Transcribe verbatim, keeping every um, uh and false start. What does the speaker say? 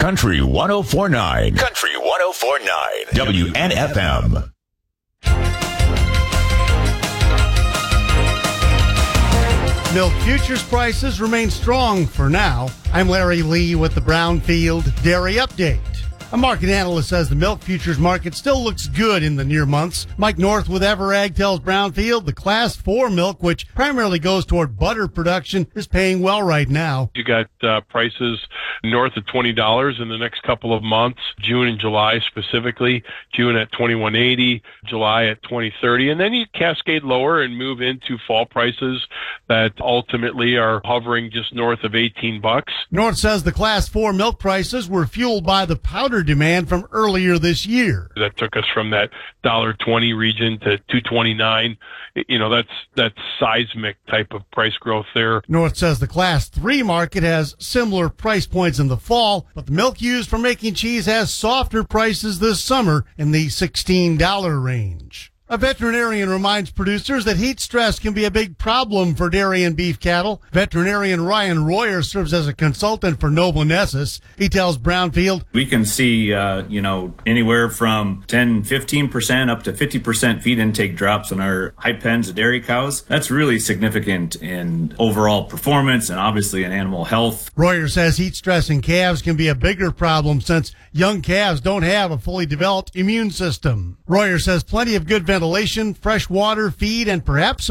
Country one oh four point nine. Country one oh four point nine. W N F M. Milk futures prices remain strong for now. I'm Larry Lee with the Brownfield Dairy Update. A market analyst says the milk futures market still looks good in the near months. Mike North with Everag tells Brownfield the Class four milk, which primarily goes toward butter production, is paying well right now. You got uh, prices north of twenty dollars in the next couple of months, June and July specifically. June at twenty-one eighty, July at twenty thirty, and then you cascade lower and move into fall prices that ultimately are hovering just north of eighteen bucks. North says the Class four milk prices were fueled by the powder demand from earlier this year. That took us from that one dollar twenty region to two twenty-nine. You know, that's that's seismic type of price growth there. North says the Class three market has similar price points in the fall, but the milk used for making cheese has softer prices this summer in the sixteen dollars range. A veterinarian reminds producers that heat stress can be a big problem for dairy and beef cattle. Veterinarian Ryan Royer serves as a consultant for Novonesis. He tells Brownfield, we can see, uh, you know, anywhere from ten, fifteen percent up to fifty percent feed intake drops on our high pens of dairy cows. That's really significant in overall performance and obviously in animal health. Royer says heat stress in calves can be a bigger problem since young calves don't have a fully developed immune system. Royer says plenty of good ventilation, fresh water, feed, and perhaps